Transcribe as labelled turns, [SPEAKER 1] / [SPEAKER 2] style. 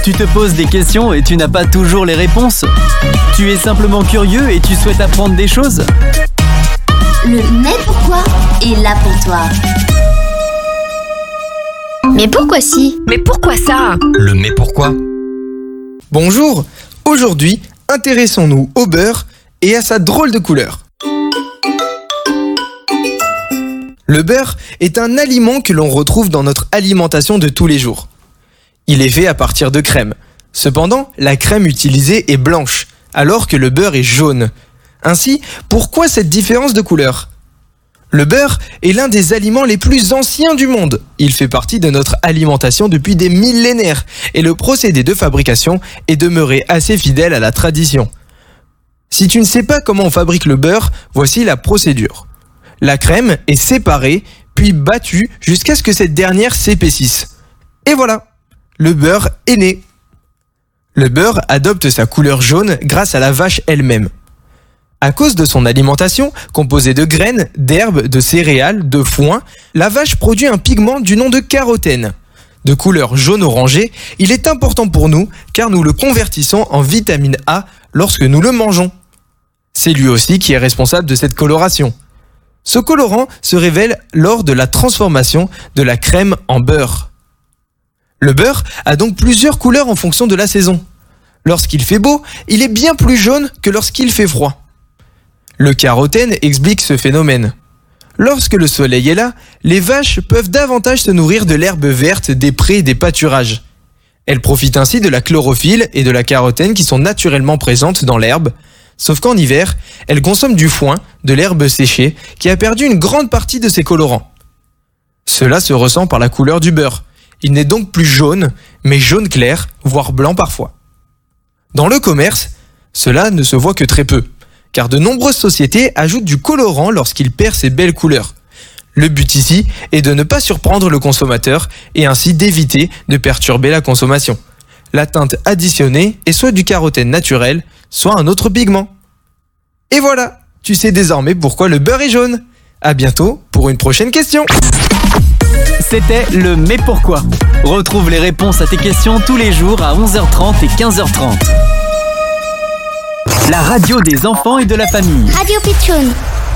[SPEAKER 1] Tu te poses des questions et tu n'as pas toujours les réponses. Tu es simplement curieux et tu souhaites apprendre des choses.
[SPEAKER 2] Le mais pourquoi est là pour toi.
[SPEAKER 3] Mais pourquoi si?
[SPEAKER 4] Mais pourquoi ça?
[SPEAKER 5] Le mais pourquoi?
[SPEAKER 6] Bonjour, aujourd'hui, intéressons-nous au beurre et à sa drôle de couleur. Le beurre est un aliment que l'on retrouve dans notre alimentation de tous les jours. Il est fait à partir de crème. Cependant, la crème utilisée est blanche, alors que le beurre est jaune. Ainsi, pourquoi cette différence de couleur ? Le beurre est l'un des aliments les plus anciens du monde. Il fait partie de notre alimentation depuis des millénaires et le procédé de fabrication est demeuré assez fidèle à la tradition. Si tu ne sais pas comment on fabrique le beurre, voici la procédure. La crème est séparée, puis battue jusqu'à ce que cette dernière s'épaississe. Et voilà, le beurre est né. Le beurre adopte sa couleur jaune grâce à la vache elle-même. À cause de son alimentation, composée de graines, d'herbes, de céréales, de foin, la vache produit un pigment du nom de carotène. De couleur jaune-orangé, il est important pour nous car nous le convertissons en vitamine A lorsque nous le mangeons. C'est lui aussi qui est responsable de cette coloration. Ce colorant se révèle lors de la transformation de la crème en beurre. Le beurre a donc plusieurs couleurs en fonction de la saison. Lorsqu'il fait beau, il est bien plus jaune que lorsqu'il fait froid. Le carotène explique ce phénomène. Lorsque le soleil est là, les vaches peuvent davantage se nourrir de l'herbe verte des prés et des pâturages. Elles profitent ainsi de la chlorophylle et de la carotène qui sont naturellement présentes dans l'herbe, sauf qu'en hiver, elles consomment du foin, de l'herbe séchée, qui a perdu une grande partie de ses colorants. Cela se ressent par la couleur du beurre. Il n'est donc plus jaune, mais jaune clair, voire blanc parfois. Dans le commerce, cela ne se voit que très peu, car de nombreuses sociétés ajoutent du colorant lorsqu'il perd ses belles couleurs. Le but ici est de ne pas surprendre le consommateur et ainsi d'éviter de perturber la consommation. La teinte additionnée est soit du carotène naturel, soit un autre pigment. Et voilà, tu sais désormais pourquoi le beurre est jaune. À bientôt pour une prochaine question.
[SPEAKER 1] C'était le mais pourquoi. Retrouve les réponses à tes questions tous les jours à 11h30 et 15h30. La radio des enfants et de la famille.
[SPEAKER 3] Radio Pitchoun.